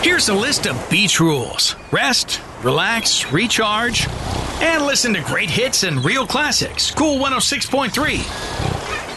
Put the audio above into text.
Here's a list of beach rules. Rest, relax, recharge, and listen to great hits and real classics. Cool 106.3.